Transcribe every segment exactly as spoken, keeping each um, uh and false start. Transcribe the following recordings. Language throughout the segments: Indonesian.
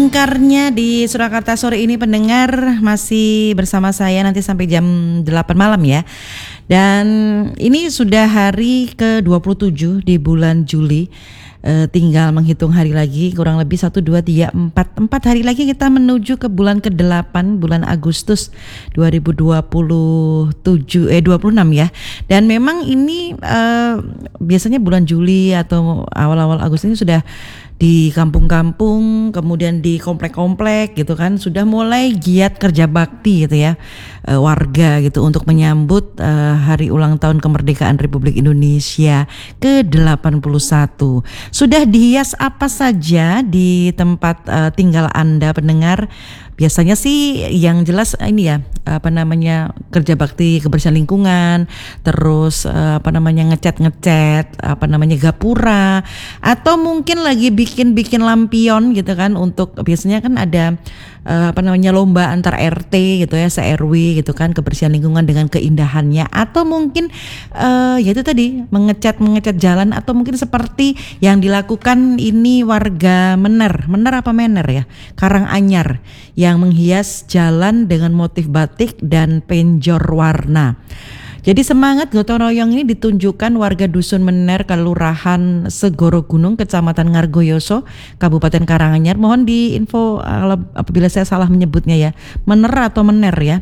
Lingkarnya di Surakarta sore ini pendengar masih bersama saya nanti sampai jam delapan malam ya. Dan ini sudah hari ke dua puluh tujuh di bulan Juli. E, tinggal menghitung hari lagi, kurang lebih satu, dua, tiga, empat empat hari lagi kita menuju ke bulan ke delapan, bulan Agustus dua ribu dua puluh tujuh eh dua puluh enam ya. Dan memang ini e, biasanya bulan Juli atau awal-awal Agustus ini sudah di kampung-kampung, kemudian di komplek-komplek gitu kan, sudah mulai giat kerja bakti gitu ya, e, warga gitu untuk menyambut e, hari ulang tahun kemerdekaan Republik Indonesia ke delapan puluh satu. Sudah dihias apa saja di tempat e, tinggal Anda pendengar? Biasanya sih yang jelas ini ya, apa namanya, kerja bakti kebersihan lingkungan, terus apa namanya ngecat-ngecat, apa namanya gapura, atau mungkin lagi bikin-bikin lampion gitu kan, untuk biasanya kan ada apa namanya lomba antar R T gitu ya, se-R W gitu kan, kebersihan lingkungan dengan keindahannya, atau mungkin uh, ya itu tadi mengecat-mengecat jalan, atau mungkin seperti yang dilakukan ini warga Mener, Mener apa Mener ya, Karanganyar, yang menghias jalan dengan motif batik dan penjor warna. Jadi semangat gotong royong ini ditunjukkan warga Dusun Mener, Kelurahan Segoro Gunung, Kecamatan Ngargoyoso, Kabupaten Karanganyar. Mohon diinfo apabila saya salah menyebutnya ya, Mener atau Mener ya.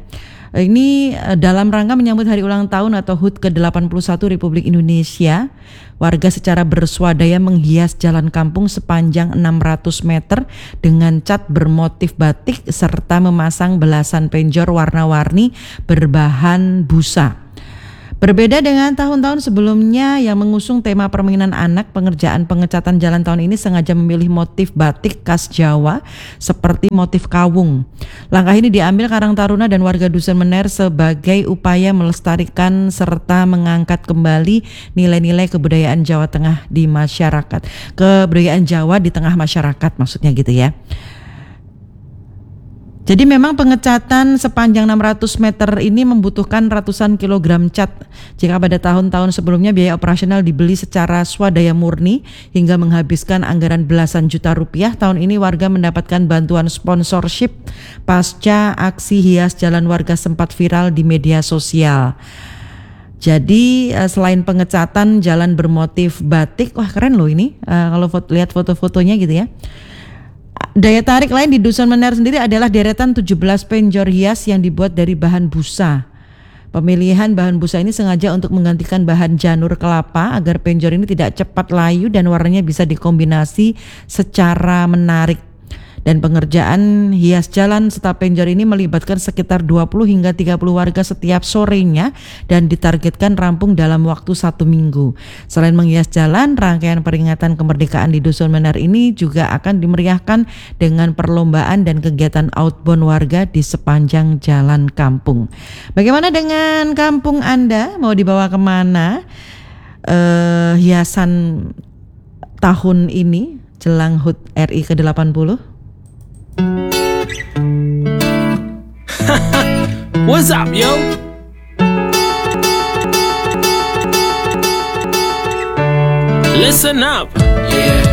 Ini dalam rangka menyambut hari ulang tahun atau H U T ke delapan puluh satu Republik Indonesia. Warga secara berswadaya menghias jalan kampung sepanjang enam ratus meter dengan cat bermotif batik serta memasang belasan penjor warna-warni berbahan busa. Berbeda dengan tahun-tahun sebelumnya yang mengusung tema permainan anak, pengerjaan pengecatan jalan tahun ini sengaja memilih motif batik khas Jawa seperti motif kawung. Langkah ini diambil Karang Taruna dan warga Dusun Mener sebagai upaya melestarikan serta mengangkat kembali nilai-nilai kebudayaan Jawa Tengah di masyarakat. Kebudayaan Jawa di tengah masyarakat maksudnya gitu ya. Jadi memang pengecatan sepanjang enam ratus meter ini membutuhkan ratusan kilogram cat. Jika pada tahun-tahun sebelumnya biaya operasional dibeli secara swadaya murni hingga menghabiskan anggaran belasan juta rupiah, tahun ini warga mendapatkan bantuan sponsorship pasca aksi hias jalan warga sempat viral di media sosial. Jadi selain pengecatan jalan bermotif batik, wah keren loh ini, uh, kalau foto, lihat foto-fotonya gitu ya. Daya tarik lain di Dusun Mener sendiri adalah deretan tujuh belas penjor hias yang dibuat dari bahan busa. Pemilihan bahan busa ini sengaja untuk menggantikan bahan janur kelapa agar penjor ini tidak cepat layu dan warnanya bisa dikombinasi secara menarik. Dan pengerjaan hias jalan serta penjor ini melibatkan sekitar dua puluh hingga tiga puluh warga setiap sorenya dan ditargetkan rampung dalam waktu satu minggu. Selain menghias jalan, rangkaian peringatan kemerdekaan di Dusun Mener ini juga akan dimeriahkan dengan perlombaan dan kegiatan outbound warga di sepanjang jalan kampung. Bagaimana dengan kampung Anda? Mau dibawa kemana uh, hiasan tahun ini jelang H U T R I ke delapan puluh? What's up, yo? Listen up. Yeah.